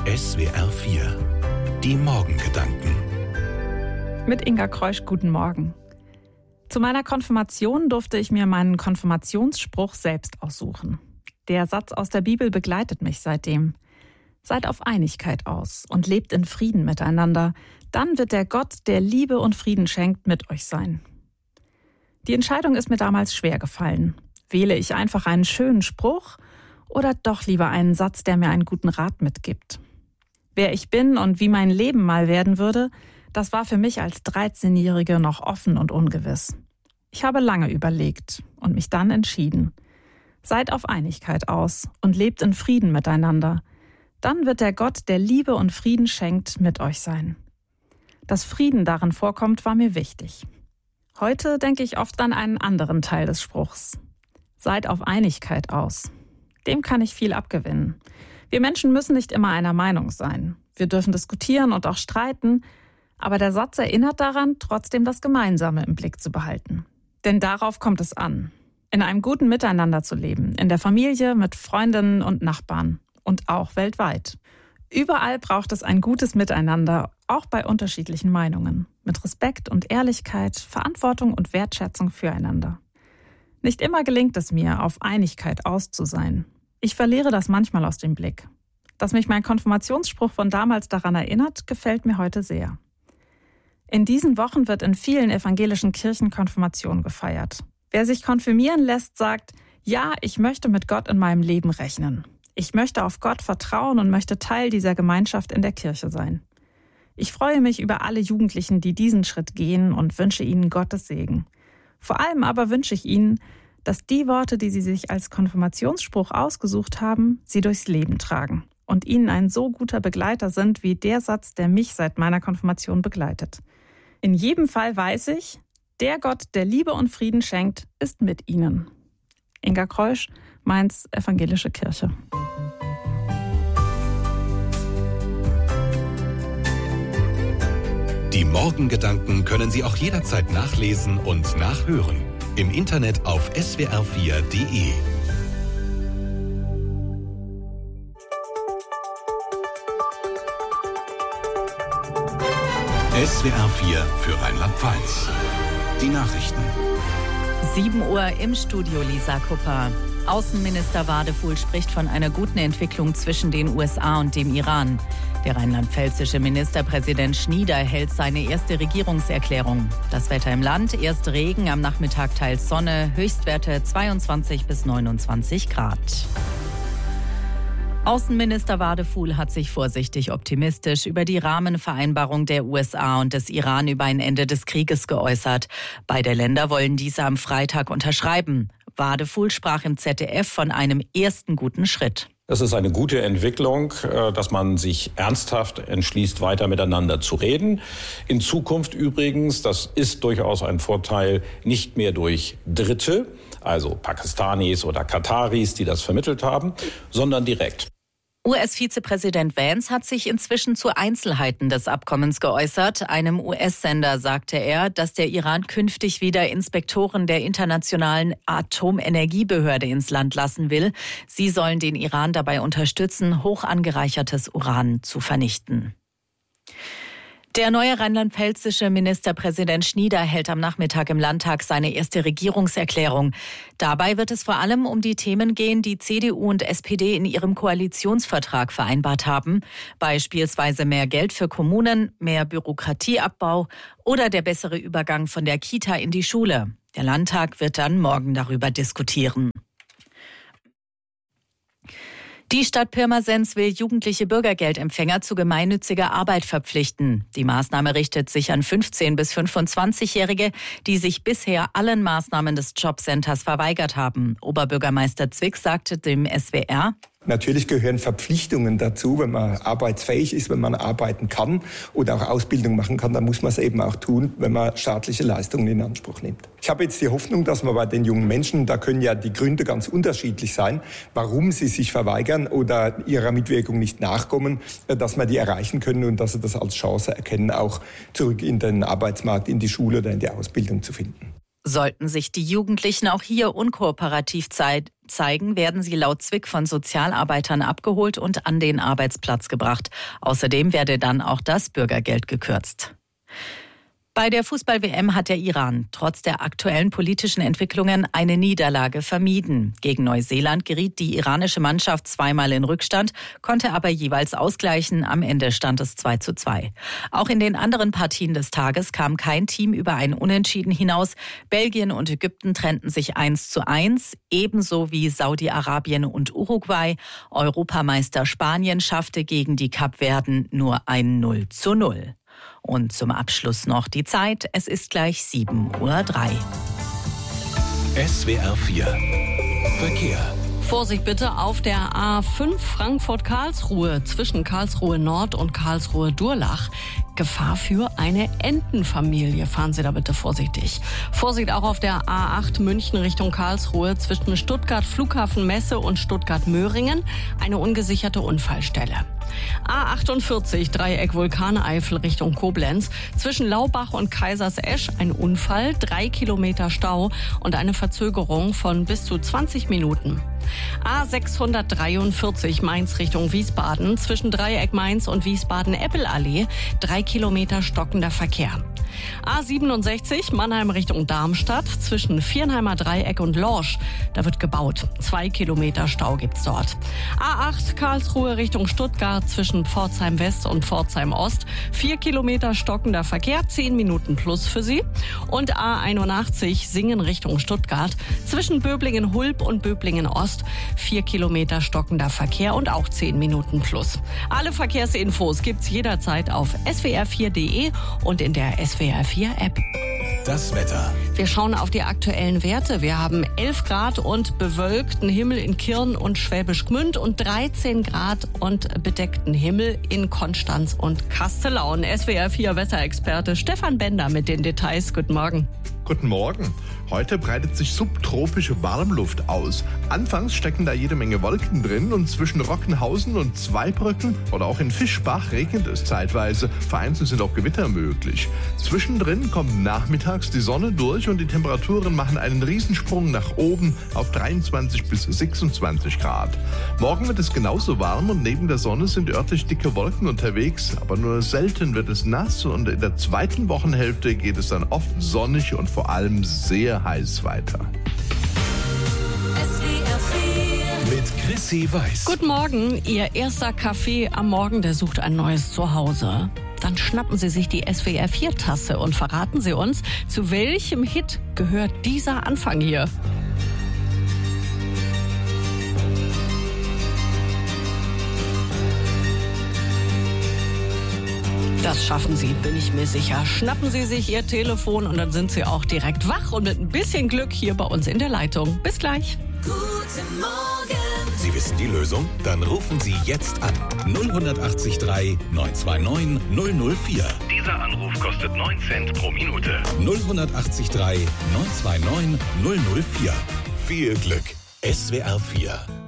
SWR 4 Die Morgengedanken. Mit Inga Kreusch, guten Morgen. Zu meiner Konfirmation durfte ich mir meinen Konfirmationsspruch selbst aussuchen. Der Satz aus der Bibel begleitet mich seitdem. Seid auf Einigkeit aus und lebt in Frieden miteinander. Dann wird der Gott, der Liebe und Frieden schenkt, mit euch sein. Die Entscheidung ist mir damals schwer gefallen. Wähle ich einfach einen schönen Spruch oder doch lieber einen Satz, der mir einen guten Rat mitgibt? Wer ich bin und wie mein Leben mal werden würde, das war für mich als 13-Jährige noch offen und ungewiss. Ich habe lange überlegt und mich dann entschieden. Seid auf Einigkeit aus und lebt in Frieden miteinander. Dann wird der Gott, der Liebe und Frieden schenkt, mit euch sein. Dass Frieden darin vorkommt, war mir wichtig. Heute denke ich oft an einen anderen Teil des Spruchs. Seid auf Einigkeit aus. Dem kann ich viel abgewinnen. Wir Menschen müssen nicht immer einer Meinung sein. Wir dürfen diskutieren und auch streiten, aber der Satz erinnert daran, trotzdem das Gemeinsame im Blick zu behalten. Denn darauf kommt es an. In einem guten Miteinander zu leben, in der Familie, mit Freundinnen und Nachbarn und auch weltweit. Überall braucht es ein gutes Miteinander, auch bei unterschiedlichen Meinungen, mit Respekt und Ehrlichkeit, Verantwortung und Wertschätzung füreinander. Nicht immer gelingt es mir, auf Einigkeit aus zu sein. Ich verliere das manchmal aus dem Blick. Dass mich mein Konfirmationsspruch von damals daran erinnert, gefällt mir heute sehr. In diesen Wochen wird in vielen evangelischen Kirchen Konfirmation gefeiert. Wer sich konfirmieren lässt, sagt, ja, ich möchte mit Gott in meinem Leben rechnen. Ich möchte auf Gott vertrauen und möchte Teil dieser Gemeinschaft in der Kirche sein. Ich freue mich über alle Jugendlichen, die diesen Schritt gehen und wünsche ihnen Gottes Segen. Vor allem aber wünsche ich ihnen, dass die Worte, die sie sich als Konfirmationsspruch ausgesucht haben, sie durchs Leben tragen und ihnen ein so guter Begleiter sind wie der Satz, der mich seit meiner Konfirmation begleitet. In jedem Fall weiß ich, der Gott, der Liebe und Frieden schenkt, ist mit ihnen. Inga Kreusch, Mainz, Evangelische Kirche. Die Morgengedanken können Sie auch jederzeit nachlesen und nachhören. Im Internet auf swr4.de. SWR 4 für Rheinland-Pfalz. Die Nachrichten. 7 Uhr im Studio, Lisa Kupper. Außenminister Wadefuhl spricht von einer guten Entwicklung zwischen den USA und dem Iran. Der rheinland-pfälzische Ministerpräsident Schnieder hält seine erste Regierungserklärung. Das Wetter im Land, erst Regen, am Nachmittag teils Sonne, Höchstwerte 22 bis 29 Grad. Außenminister Wadefuhl hat sich vorsichtig optimistisch über die Rahmenvereinbarung der USA und des Iran über ein Ende des Krieges geäußert. Beide Länder wollen diese am Freitag unterschreiben. Wadefuhl sprach im ZDF von einem ersten guten Schritt. Es ist eine gute Entwicklung, dass man sich ernsthaft entschließt, weiter miteinander zu reden. In Zukunft übrigens, das ist durchaus ein Vorteil, nicht mehr durch Dritte, also Pakistanis oder Kataris, die das vermittelt haben, sondern direkt. US-Vizepräsident Vance hat sich inzwischen zu Einzelheiten des Abkommens geäußert. Einem US-Sender sagte er, dass der Iran künftig wieder Inspektoren der Internationalen Atomenergiebehörde ins Land lassen will. Sie sollen den Iran dabei unterstützen, hoch angereichertes Uran zu vernichten. Der neue rheinland-pfälzische Ministerpräsident Schnieder hält am Nachmittag im Landtag seine erste Regierungserklärung. Dabei wird es vor allem um die Themen gehen, die CDU und SPD in ihrem Koalitionsvertrag vereinbart haben. Beispielsweise mehr Geld für Kommunen, mehr Bürokratieabbau oder der bessere Übergang von der Kita in die Schule. Der Landtag wird dann morgen darüber diskutieren. Die Stadt Pirmasens will jugendliche Bürgergeldempfänger zu gemeinnütziger Arbeit verpflichten. Die Maßnahme richtet sich an 15- bis 25-Jährige, die sich bisher allen Maßnahmen des Jobcenters verweigert haben. Oberbürgermeister Zwick sagte dem SWR: Natürlich gehören Verpflichtungen dazu, wenn man arbeitsfähig ist, wenn man arbeiten kann oder auch Ausbildung machen kann, dann muss man es eben auch tun, wenn man staatliche Leistungen in Anspruch nimmt. Ich habe jetzt die Hoffnung, dass man bei den jungen Menschen, da können ja die Gründe ganz unterschiedlich sein, warum sie sich verweigern oder ihrer Mitwirkung nicht nachkommen, dass wir die erreichen können und dass sie das als Chance erkennen, auch zurück in den Arbeitsmarkt, in die Schule oder in die Ausbildung zu finden. Sollten sich die Jugendlichen auch hier unkooperativ zeigen, werden sie laut Zwick von Sozialarbeitern abgeholt und an den Arbeitsplatz gebracht. Außerdem werde dann auch das Bürgergeld gekürzt. Bei der Fußball-WM hat der Iran trotz der aktuellen politischen Entwicklungen eine Niederlage vermieden. Gegen Neuseeland geriet die iranische Mannschaft zweimal in Rückstand, konnte aber jeweils ausgleichen. Am Ende stand es 2:2. Auch in den anderen Partien des Tages kam kein Team über ein Unentschieden hinaus. Belgien und Ägypten trennten sich 1:1, ebenso wie Saudi-Arabien und Uruguay. Europameister Spanien schaffte gegen die Kapverden nur ein 0:0. Und zum Abschluss noch die Zeit. Es ist gleich 7:03 Uhr. SWR 4 Verkehr. Vorsicht bitte auf der A5 Frankfurt-Karlsruhe zwischen Karlsruhe Nord und Karlsruhe Durlach. Gefahr für eine Entenfamilie. Fahren Sie da bitte vorsichtig. Vorsicht auch auf der A8 München Richtung Karlsruhe zwischen Stuttgart Flughafen Messe und Stuttgart Möhringen. Eine ungesicherte Unfallstelle. A48 Dreieck Vulkaneifel Richtung Koblenz. Zwischen Laubach und Kaisersesch ein Unfall, 3 Kilometer Stau und eine Verzögerung von bis zu 20 Minuten. A643 Mainz Richtung Wiesbaden. Zwischen Dreieck Mainz und Wiesbaden-Eppelallee 3 Kilometer stockender Verkehr. A67 Mannheim Richtung Darmstadt zwischen Viernheimer Dreieck und Lorsch. Da wird gebaut. 2 Kilometer Stau gibt's dort. A8 Karlsruhe Richtung Stuttgart zwischen Pforzheim West und Pforzheim Ost. 4 Kilometer stockender Verkehr, 10 Minuten plus für Sie. Und A81 Singen Richtung Stuttgart zwischen Böblingen-Hulb und Böblingen-Ost. 4 Kilometer stockender Verkehr und auch 10 Minuten plus. Alle Verkehrsinfos gibt's jederzeit auf swr4.de und in der SWR 4 App. Das Wetter. Wir schauen auf die aktuellen Werte. Wir haben 11 Grad und bewölkten Himmel in Kirn und Schwäbisch Gmünd und 13 Grad und bedeckten Himmel in Konstanz und Kastellaun. SWR 4 Wetterexperte Stefan Bender mit den Details. Guten Morgen. Guten Morgen. Heute breitet sich subtropische Warmluft aus. Anfangs stecken da jede Menge Wolken drin und zwischen Rockenhausen und Zweibrücken oder auch in Fischbach regnet es zeitweise. Vereinzelt sind auch Gewitter möglich. Zwischendrin kommt nachmittags die Sonne durch und die Temperaturen machen einen Riesensprung nach oben auf 23 bis 26 Grad. Morgen wird es genauso warm und neben der Sonne sind örtlich dicke Wolken unterwegs, aber nur selten wird es nass und in der zweiten Wochenhälfte geht es dann oft sonnig und vor allem sehr heiß weiter. Mit Chrissy Weiß. Guten Morgen. Ihr erster Kaffee am Morgen, der sucht ein neues Zuhause. Dann schnappen Sie sich die SWR 4 Tasse und verraten Sie uns, zu welchem Hit gehört dieser Anfang hier. Das schaffen Sie, bin ich mir sicher. Schnappen Sie sich Ihr Telefon und dann sind Sie auch direkt wach und mit ein bisschen Glück hier bei uns in der Leitung. Bis gleich. Guten Morgen. Sie wissen die Lösung? Dann rufen Sie jetzt an. 0183 929 004. Dieser Anruf kostet 9 Cent pro Minute. 0183 929 004. Viel Glück. SWR 4